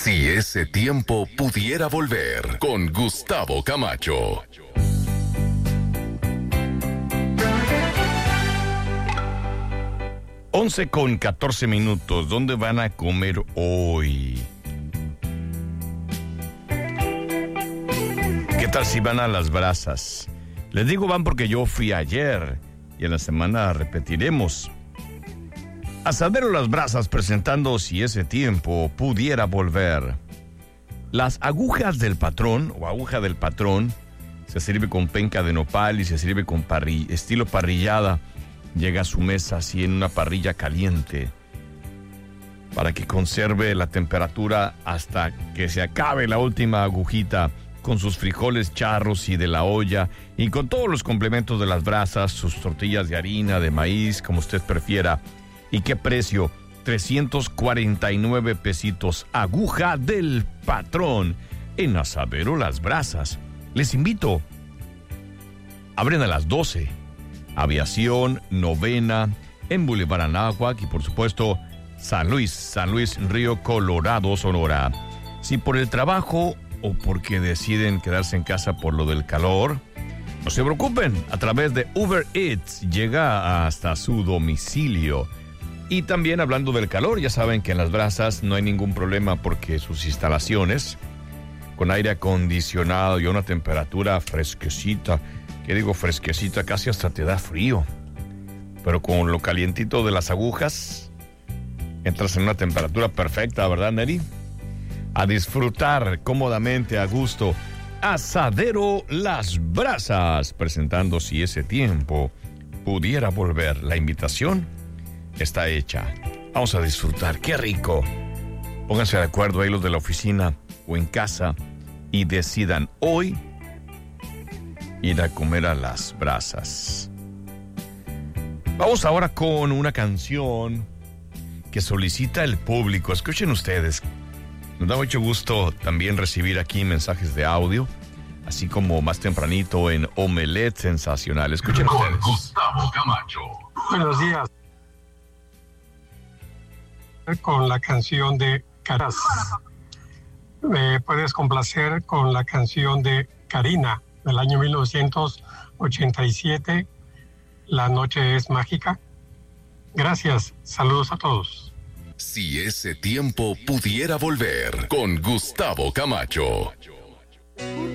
Si ese tiempo pudiera volver, con Gustavo Camacho. Once con 14 minutos. ¿Dónde van a comer hoy? ¿Qué tal si van a Las Brasas? Les digo van porque yo fui ayer y en la semana repetiremos. Asadero Las Brasas presentando Si ese tiempo pudiera volver. Las agujas del patrón o aguja del patrón se sirve con penca de nopal y se sirve con estilo parrillada. Llega a su mesa así en una parrilla caliente para que conserve la temperatura hasta que se acabe la última agujita, con sus frijoles charros y de la olla y con todos los complementos de las brasas, sus tortillas de harina, de maíz, como usted prefiera. ¿Y qué precio? 349 pesitos. Aguja del patrón en Asadero Las Brasas. Les invito. Abren a las 12. Aviación, Novena, en Boulevard Anáhuac y por supuesto San Luis, Río Colorado, Sonora. Si por el trabajo o porque deciden quedarse en casa por lo del calor, no se preocupen, a través de Uber Eats llega hasta su domicilio. Y también hablando del calor, ya saben que en Las Brasas no hay ningún problema porque sus instalaciones con aire acondicionado y a una temperatura fresquecita, ¿qué digo fresquecita? Casi hasta te da frío. Pero con lo calientito de las agujas, entras en una temperatura perfecta, ¿verdad, Neri? A disfrutar cómodamente, a gusto. Asadero Las Brasas, presentando Si ese tiempo pudiera volver. La invitación está hecha. Vamos a disfrutar, qué rico. Pónganse de acuerdo ahí los de la oficina o en casa y decidan hoy ir a comer a Las Brasas. Vamos ahora con una canción que solicita el público. Escuchen ustedes. Nos da mucho gusto también recibir aquí mensajes de audio, así como más tempranito en Omelette Sensacional. Escuchen ustedes. Gustavo Camacho. Buenos días. Con la canción de Caras. ¿Me puedes complacer con la canción de Karina del año 1987? La noche es mágica. Gracias. Saludos a todos. Si ese tiempo pudiera volver, con Gustavo Camacho.